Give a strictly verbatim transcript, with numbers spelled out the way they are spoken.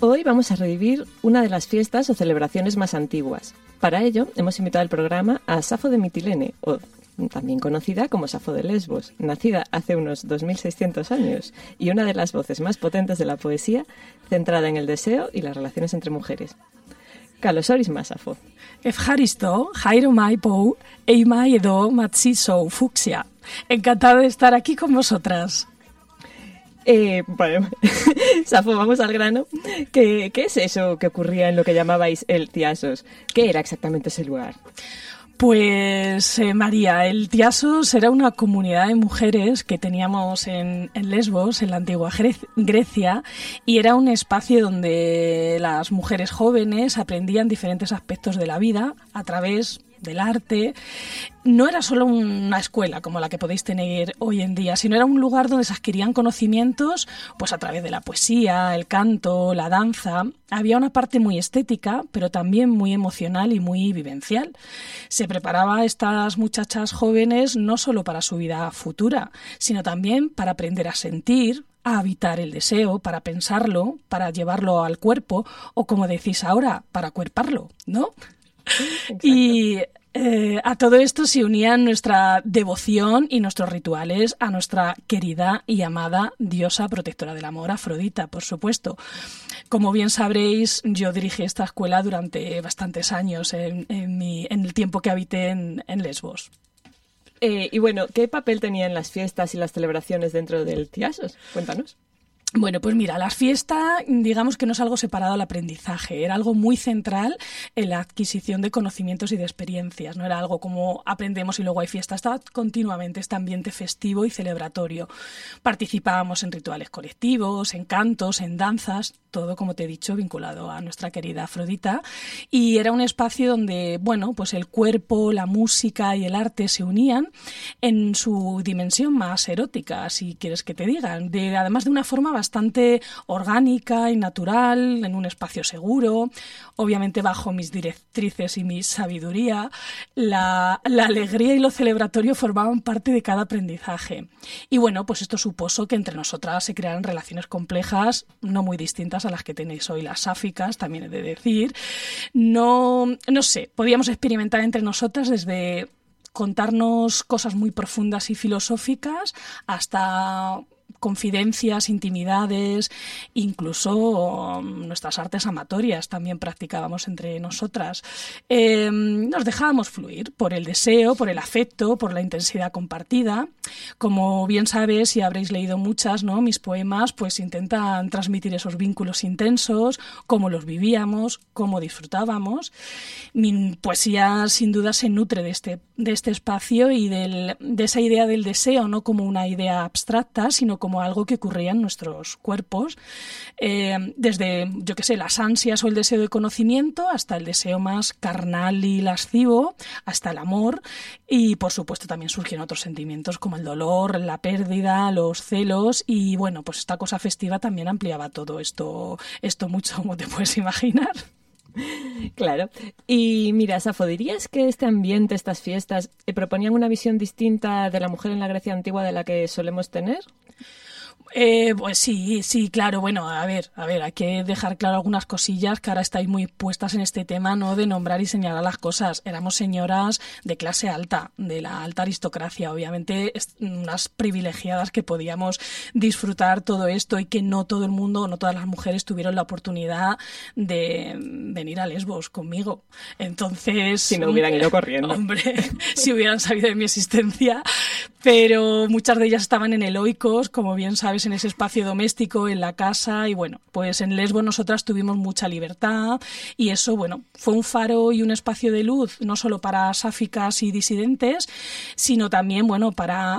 Hoy vamos a revivir una de las fiestas o celebraciones más antiguas. Para ello, hemos invitado al programa a Safo de Mitilene, o también conocida como Safo de Lesbos, nacida hace unos dos mil seiscientos años y una de las voces más potentes de la poesía, centrada en el deseo y las relaciones entre mujeres. Καλώς όρισμα, Safo. Ευχαριστώ, χαίρομαι που είμαι εδώ μαζί σου, Fucsia. Encantada de estar aquí con vosotras. Eh, bueno, Safo, vamos al grano. ¿Qué, ¿Qué es eso que ocurría en lo que llamabais el Tiasos? ¿Qué era exactamente ese lugar? Pues eh, María, el Tiasos era una comunidad de mujeres que teníamos en, en Lesbos, en la antigua Gre- Grecia, y era un espacio donde las mujeres jóvenes aprendían diferentes aspectos de la vida a través del arte. No era solo una escuela como la que podéis tener hoy en día, sino era un lugar donde se adquirían conocimientos pues a través de la poesía, el canto, la danza. Había una parte muy estética, pero también muy emocional y muy vivencial. Se preparaba a estas muchachas jóvenes no solo para su vida futura, sino también para aprender a sentir, a habitar el deseo, para pensarlo, para llevarlo al cuerpo, o como decís ahora, para cuerparlo, ¿no? Exacto. Y eh, a todo esto se unían nuestra devoción y nuestros rituales a nuestra querida y amada diosa protectora del amor, Afrodita, por supuesto. Como bien sabréis, yo dirigí esta escuela durante bastantes años en, en, mi, en el tiempo que habité en, en Lesbos. Eh, y bueno, ¿qué papel tenían las fiestas y las celebraciones dentro del Tiasos? Cuéntanos. Bueno, pues mira, la fiesta, digamos que no es algo separado al aprendizaje, era algo muy central en la adquisición de conocimientos y de experiencias, no era algo como aprendemos y luego hay fiesta, estaba continuamente este ambiente festivo y celebratorio. Participábamos en rituales colectivos, en cantos, en danzas, todo, como te he dicho, vinculado a nuestra querida Afrodita, y era un espacio donde, bueno, pues el cuerpo, la música y el arte se unían en su dimensión más erótica, si quieres que te digan, de, además de una forma bastante bastante orgánica y natural, en un espacio seguro, obviamente bajo mis directrices y mi sabiduría. La, la alegría y lo celebratorio formaban parte de cada aprendizaje. Y bueno, pues esto supuso que entre nosotras se crearan relaciones complejas, no muy distintas a las que tenéis hoy las sáficas, también he de decir. No, no sé, podíamos experimentar entre nosotras desde contarnos cosas muy profundas y filosóficas hasta confidencias, intimidades, incluso um, nuestras artes amatorias también practicábamos entre nosotras. Eh, nos dejábamos fluir por el deseo, por el afecto, por la intensidad compartida. Como bien sabes, y habréis leído muchas, ¿no? Mis poemas pues intentan transmitir esos vínculos intensos, cómo los vivíamos, cómo disfrutábamos. Mi poesía sin duda se nutre de este, de este espacio y del, de esa idea del deseo, no como una idea abstracta, sino como algo que ocurría en nuestros cuerpos, eh, desde, yo qué sé, las ansias o el deseo de conocimiento hasta el deseo más carnal y lascivo, hasta el amor, y por supuesto también surgieron otros sentimientos como el dolor, la pérdida, los celos, y bueno, pues esta cosa festiva también ampliaba todo esto, esto mucho, como te puedes imaginar. Claro. Y mira, Safo, ¿dirías que este ambiente, estas fiestas, eh, proponían una visión distinta de la mujer en la Grecia antigua de la que solemos tener? Eh, pues sí, sí, claro. Bueno, a ver, a ver, hay que dejar claro algunas cosillas que ahora estáis muy puestas en este tema, ¿no? De nombrar y señalar las cosas. Éramos señoras de clase alta, de la alta aristocracia, obviamente unas privilegiadas que podíamos disfrutar todo esto y que no todo el mundo, no todas las mujeres tuvieron la oportunidad de venir a Lesbos conmigo. Entonces... Si no hubieran ido corriendo. Hombre, si hubieran sabido de mi existencia. Pero muchas de ellas estaban en Eloicos, como bien sabes, en ese espacio doméstico, en la casa, y bueno, pues en Lesbos nosotras tuvimos mucha libertad y eso, bueno, fue un faro y un espacio de luz, no solo para sáficas y disidentes, sino también, bueno, para